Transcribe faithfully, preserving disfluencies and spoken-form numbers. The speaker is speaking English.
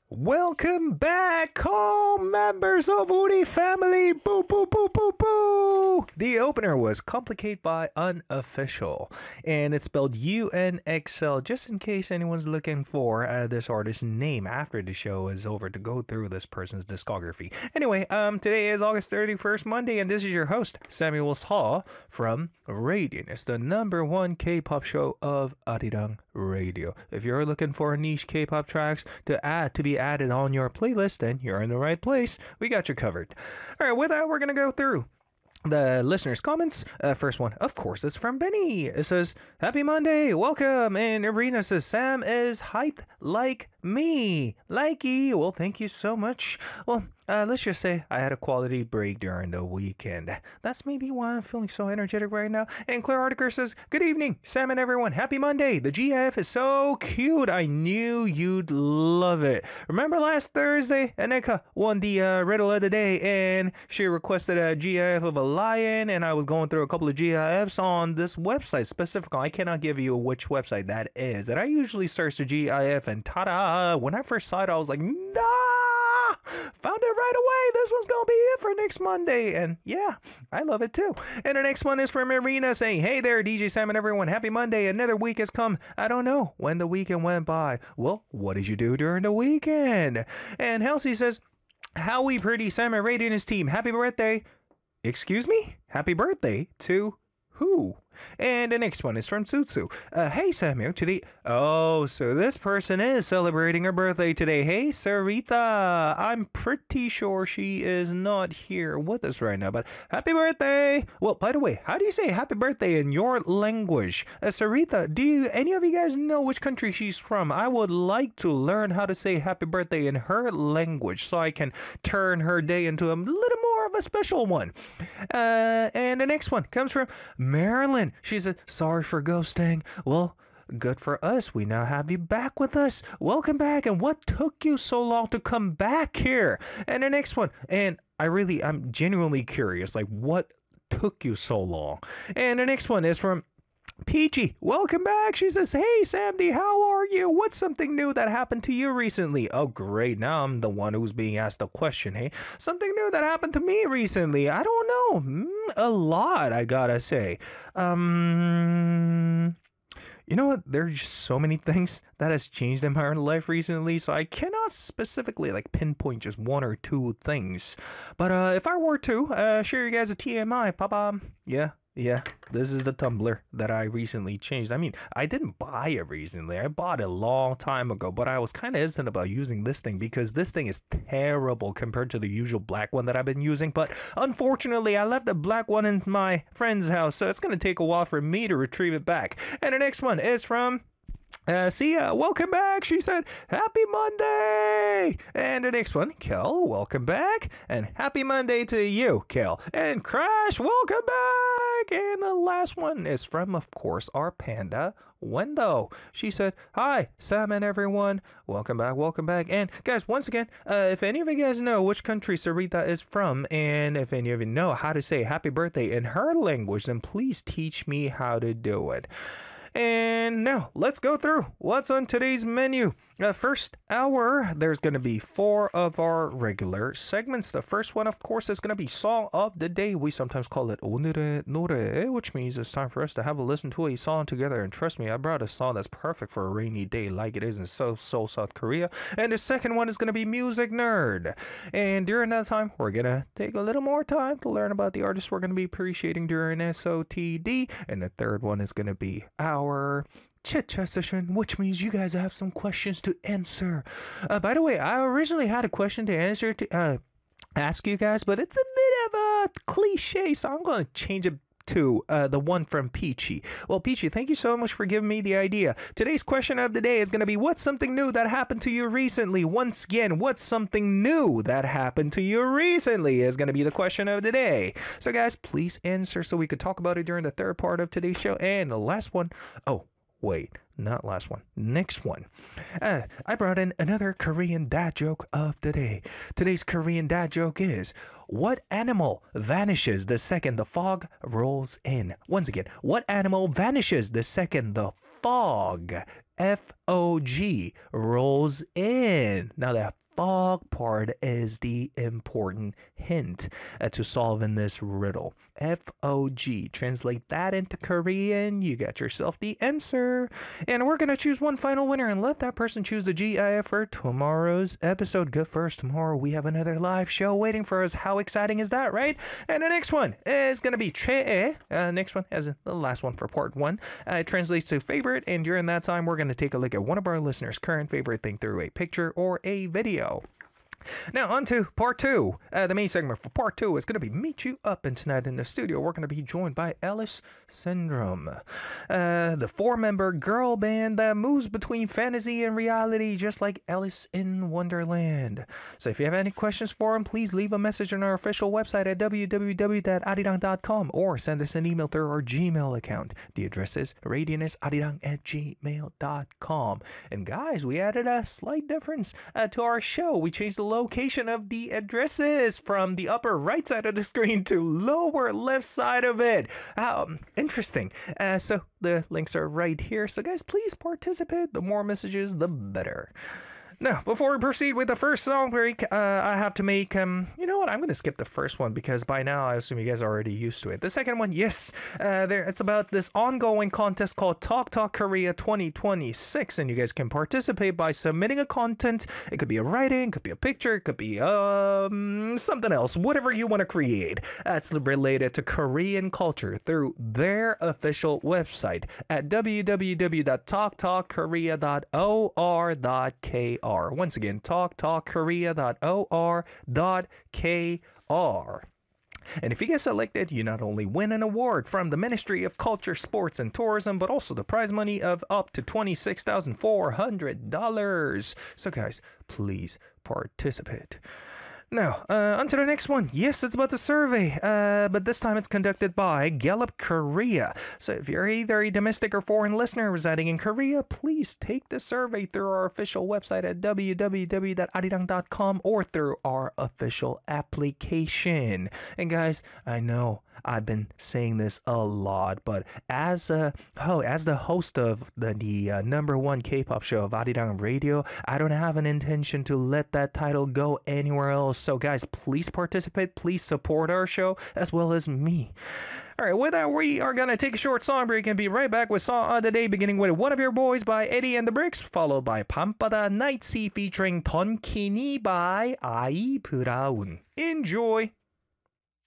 Welcome back home, members of Woody family. Boo, boo, boo, boo, boo. The opener was Complicate by Unofficial, and it's spelled U N X L, just in case anyone's looking for uh, this artist's name after the show is over to go through this person's discography. Anyway, um, today is August thirty-first, Monday, and this is your host, Samuel Saw from Radiant. It's the number one K-pop show of Arirang Radio. If you're looking for niche K-pop tracks to add to be added on your playlist, then you're in the right place. We got you covered. All right, with that, we're gonna go through the listeners' comments. Uh, first one, of course, is from Benny. It says, "Happy Monday, welcome." And Irina says, "Sam is hyped like me." Likey. Well, thank you so much. Well, uh, let's just say I had a quality break during the weekend. That's maybe why I'm feeling so energetic right now. And Claire Artiker says, "Good evening, Sam and everyone. Happy Monday. The G I F is so cute. I knew you'd love it. Remember last Thursday, Aneka won the uh, riddle of the day, and she requested a G I F of a lion, and I was going through a couple of G I Fs on this website specifically. I cannot give you which website that is. And I usually search the G I F, and ta-da! When I first saw it, I was like, nah! Found it right away. This one's gonna be it for next Monday. And yeah, I love it too. And the next one is from Irina saying, "Hey there, D J Sam and everyone. Happy Monday. Another week has come. I don't know when the weekend went by. Well, what did you do during the weekend?" And Halsey says, "Howie Pretty Sam and Radiant his team. Happy birthday." Excuse me? Happy birthday to who? And the next one is from Tsutsu. Uh, hey, Samuel, today... Oh, so this person is celebrating her birthday today. Hey, Sarita. I'm pretty sure she is not here with us right now, but happy birthday. Well, by the way, how do you say happy birthday in your language? Uh, Sarita, do you, any of you guys know which country she's from? I would like to learn how to say happy birthday in her language so I can turn her day into a little more of a special one. Uh, and the next one comes from Marilyn. She said, "Sorry for ghosting." Well, good for us. We now have you back with us. Welcome back. And what took you so long to come back here? And the next one, and I really, I'm genuinely curious, like what took you so long? And the next one is from Peachy. Welcome back. She says, "Hey, Samdy, how are you? What's something new that happened to you recently?" Oh, great. Now I'm the one who's being asked a question. Hey, something new that happened to me recently. I don't know. Mm, a lot, I gotta say. Um... You know what? There's just so many things that has changed in my life recently, so I cannot specifically like pinpoint just one or two things. But uh, if I were to uh, share you guys a T M I, papa, yeah, yeah, this is the tumbler that I recently changed. I mean, I didn't buy it recently. I bought it a long time ago, but I was kind of hesitant about using this thing because this thing is terrible compared to the usual black one that I've been using. But unfortunately, I left the black one in my friend's house, so it's going to take a while for me to retrieve it back. And the next one is from... Uh, Sia, welcome back. She said, "Happy Monday." And the next one, Kel, welcome back. And happy Monday to you, Kel. And Crash, welcome back. And the last one is from, of course, our panda, Wendo. She said, "Hi, Sam and everyone. Welcome back, welcome back." And guys, once again, uh, if any of you guys know which country Sarita is from, and if any of you know how to say happy birthday in her language, then please teach me how to do it. And now let's go through what's on today's menu. Uh, first hour, there's going to be four of our regular segments. The first one, of course, is going to be Song of the Day. We sometimes call it 오늘의 노래, which means it's time for us to have a listen to a song together. And trust me, I brought a song that's perfect for a rainy day like it is in Seoul, Seoul, South Korea. And the second one is going to be Music Nerd. And during that time, we're going to take a little more time to learn about the artists we're going to be appreciating during S O T D. And the third one is going to be our chit chat session, which means you guys have some questions to answer. Uh, by the way, I originally had a question to answer to uh, ask you guys, but it's a bit of a cliche, so I'm going to change it to uh, the one from Peachy. Well, Peachy, thank you so much for giving me the idea. Today's question of the day is going to be, what's something new that happened to you recently? Once again, what's something new that happened to you recently is going to be the question of the day. So guys, please answer so we could talk about it during the third part of today's show. And the last one, oh, wait, not last one, next one. Uh, I brought in another Korean dad joke of the day. Today's Korean dad joke is, what animal vanishes the second the fog rolls in? Once again, what animal vanishes the second the fog, F O G, rolls in? Now that fog part is the important hint uh, to solving this riddle. F O G. Translate that into Korean. You got yourself the answer. And we're going to choose one final winner and let that person choose the G I F for tomorrow's episode. Good first, tomorrow we have another live show waiting for us. How exciting is that, right? And the next one is going to be Che. Uh, next one, as in the last one for part one. Uh, it translates to favorite. And during that time, we're going to take a look at one of our listeners' current favorite thing through a picture or a video. Now on to part two. Uh, the main segment for part two is going to be Meet You Up, and tonight in the studio we're going to be joined by Alice Syndrome, uh, the four-member girl band that moves between fantasy and reality just like Alice in Wonderland. So if you have any questions for them, please leave a message on our official website at w w w dot arirang dot com or send us an email through our Gmail account. The address is radionusarirang at gmail dot com. And guys, we added a slight difference uh, to our show. We changed the location of the addresses from the upper right side of the screen to lower left side of it. Um, interesting. Uh, so the links are right here. So guys, please participate. The more messages, the better. Now, before we proceed with the first song break, uh, I have to make, um, you know what, I'm going to skip the first one because by now I assume you guys are already used to it. The second one, yes, uh, there. It's about this ongoing contest called Talk Talk Korea twenty twenty-six, and you guys can participate by submitting a content. It could be a writing, could be a picture, it could be um, something else, whatever you want to create. That's related to Korean culture through their official website at w w w dot talk talk korea dot or dot k r. Once again, talk talk korea dot or dot k r. And if you get selected, you not only win an award from the Ministry of Culture, Sports, and Tourism, but also the prize money of up to twenty-six thousand four hundred dollars. So guys, please participate. Now, uh, on to the next one. Yes, it's about the survey, uh, but this time it's conducted by Gallup Korea. So if you're either a domestic or foreign listener residing in Korea, please take the survey through our official website at w w w dot arirang dot com or through our official application. And guys, I know I've been saying this a lot, but as a oh, as the host of the, the uh, number one K-pop show of Arirang Radio, I don't have an intention to let that title go anywhere else. So guys, please participate, please support our show as well as me. All right, with that, we are going to take a short song break and be right back with Song of the Day, beginning with One of Your Boys by Eddie and the Bricks, followed by 밤바다 Nightsea featuring Don Kini by Ai Brown. Enjoy!